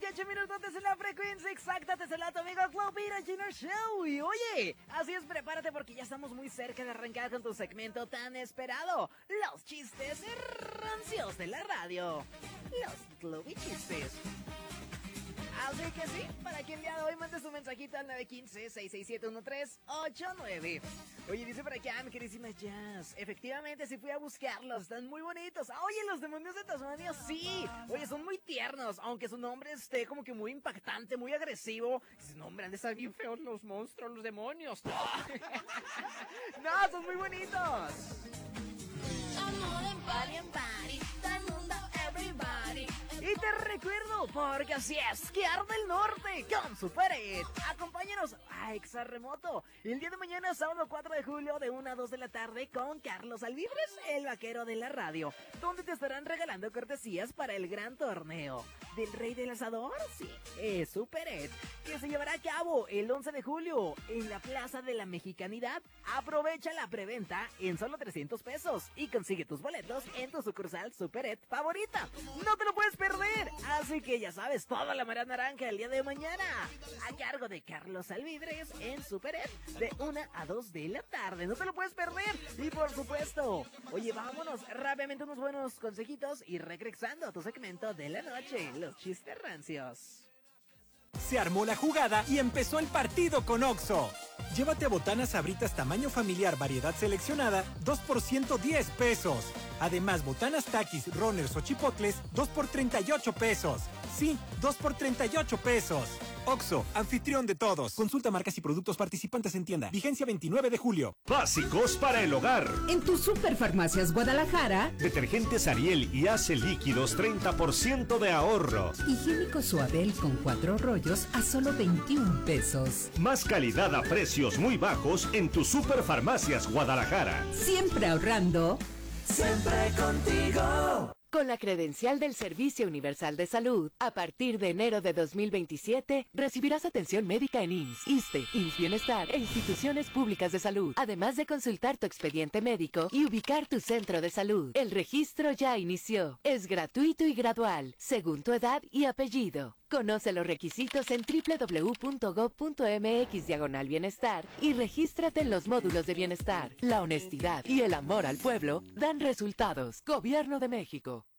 28 minutos en la frecuencia exacta, te saluda tu amigo Clovira Junior Show. Y oye, así es, prepárate porque ya estamos muy cerca de arrancar con tu segmento tan esperado, los chistes rancios de la radio, los Clovi Chistes. Así que sí, para que el día de hoy mande su mensajito al 915-667-1389. Oye, dice por acá, mi queridísima Jazz, efectivamente sí fui a buscarlos, están muy bonitos. Oye, los demonios de Tasmania, sí. Oye, son muy tiernos, aunque su nombre esté como que muy impactante, muy agresivo. Dices, no, hombre, han de estar bien feos los monstruos, los demonios. No, no, son muy bonitos. Y te recuerdo, porque así es, que arde el norte con Super-Ed. Acompáñanos a Exarremoto el día de mañana, sábado 4 de julio, de 1 a 2 de la tarde, con Carlos Alvibres, el vaquero de la radio, donde te estarán regalando cortesías para el gran torneo del Rey del Asador, sí, es Super-Ed, que se llevará a cabo el 11 de julio en la Plaza de la Mexicanidad. Aprovecha la preventa en solo 300 pesos y consigue tus boletos en tu sucursal Super-Ed favorita. No te lo puedes perder, así que ya sabes, toda la marea naranja el día de mañana, a cargo de Carlos Alvibres en Super-Ed, de 1 a 2 de la tarde. No te lo puedes perder. Y por supuesto, oye, vámonos rápidamente unos buenos consejitos y regresando a tu segmento de la noche, los chistes rancios. Se armó la jugada y empezó el partido con Oxxo. Llévate botanas Sabritas tamaño familiar, variedad seleccionada, 2 por 110 pesos. Además, botanas Takis, Runners o Chipotles, 2 por 38 pesos. Sí, 2 por 38 pesos. Oxxo, anfitrión de todos. Consulta marcas y productos participantes en tienda. Vigencia 29 de julio. Básicos para el hogar. En tu Superfarmacias Guadalajara. Detergentes Ariel y Ace líquidos, 30% de ahorro. Higiénico Suabel con 4 rollos a solo 21 pesos. Más calidad a precios muy bajos en tu Superfarmacias Guadalajara. Siempre ahorrando. Siempre contigo. Con la credencial del Servicio Universal de Salud, a partir de enero de 2027, recibirás atención médica en IMSS, ISSSTE, IMSS Bienestar e instituciones públicas de salud, además de consultar tu expediente médico y ubicar tu centro de salud. El registro ya inició. Es gratuito y gradual, según tu edad y apellido. Conoce los requisitos en www.gov.mx/bienestar y regístrate en los módulos de bienestar. La honestidad y el amor al pueblo dan resultados. Gobierno de México.